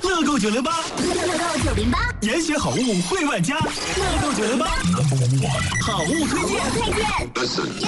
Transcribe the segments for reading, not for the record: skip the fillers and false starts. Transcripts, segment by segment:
乐购908， 乐购908， 严选好物惠万家。乐购908，好物推荐。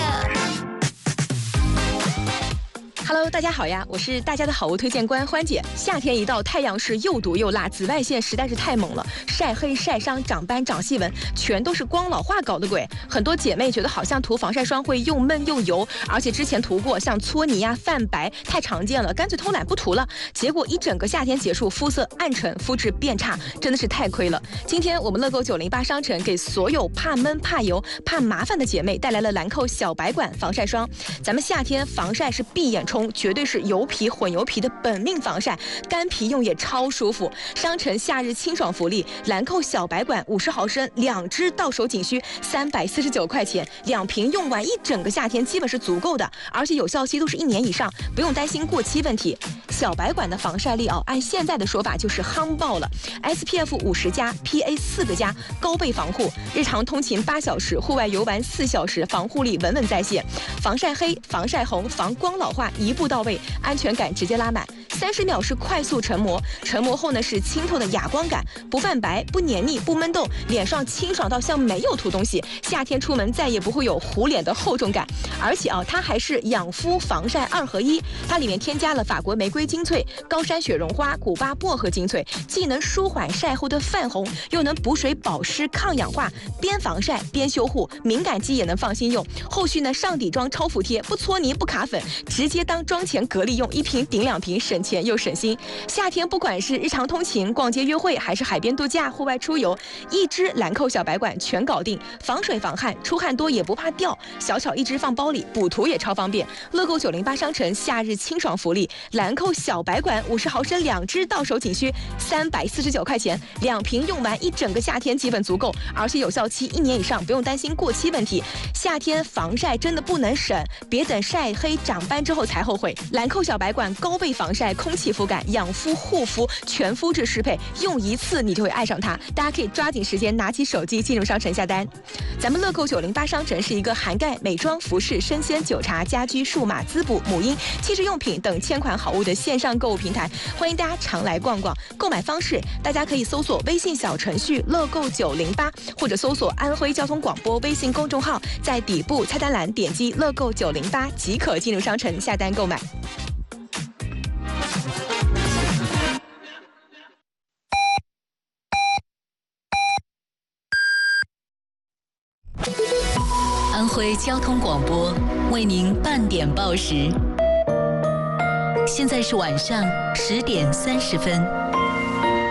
Hello， 大家好呀，我是大家的好物推荐官欢姐。夏天一到，太阳是又毒又辣，紫外线实在是太猛了，晒黑、晒伤、长斑、长细纹，全都是光老化搞的鬼。很多姐妹觉得好像涂防晒霜会又闷又油，而且之前涂过像搓泥呀、泛白太常见了，干脆偷懒不涂了。结果一整个夏天结束，肤色暗沉，肤质变差，真的是太亏了。今天我们乐购908商城给所有怕闷、怕油、怕麻烦的姐妹带来了兰蔻小白管防晒霜。咱们夏天防晒是闭眼冲，绝对是油皮混油皮的本命防晒，干皮用也超舒服。商城夏日清爽福利，兰蔻小白管50毫升2支到手仅需349块钱，2瓶用完一整个夏天基本是足够的，而且有效期都是1年以上，不用担心过期问题。小白管的防晒力按现在的说法就是夯爆了 ，SPF 50+，PA 4个+，高倍防护，日常通勤8小时，户外游玩4小时，防护力稳稳在线，防晒黑、防晒红、防光老化一步到位，安全感直接拉满。30秒是快速成膜，成膜后呢是清透的哑光感，不泛白、不黏腻、不闷痘，脸上清爽到像没有涂东西。夏天出门再也不会有糊脸的厚重感。而且它还是养肤防晒2合1，它里面添加了法国玫瑰精粹、高山雪绒花、古巴薄荷精粹，既能舒缓晒后的泛红，又能补水保湿抗氧化，边防晒边修护，敏感肌也能放心用。后续呢上底妆超服帖，不搓泥不卡粉，直接当妆前隔离用，1瓶顶2瓶，省钱又省心。夏天不管是日常通勤、逛街约会，还是海边度假、户外出游，一支兰蔻小白管全搞定，防水防汗，出汗多也不怕掉，小巧一支放包里，补涂也超方便。乐购908商城夏日清爽福利，兰蔻小白管50毫升2支到手仅需349块钱，2瓶用完一整个夏天基本足够，而且有效期1年以上，不用担心过期问题。夏天防晒真的不能省，别等晒黑长斑之后才后悔。兰蔻小白管高倍防晒、空气肤感、养肤护肤，全肤质适配，用一次你就会爱上它。大家可以抓紧时间拿起手机进入商城下单。咱们乐购908商城是一个涵盖美妆、服饰、生鲜、酒茶、家居、数码、滋补、母婴、汽车用品等1000款好物的线上购物平台，欢迎大家常来逛逛。购买方式，大家可以搜索微信小程序乐购908，或者搜索安徽交通广播微信公众号，在底部菜单栏点击乐购908即可进入商城下单购买。 安徽交通广播为您半点报时，现在是晚上10点30分。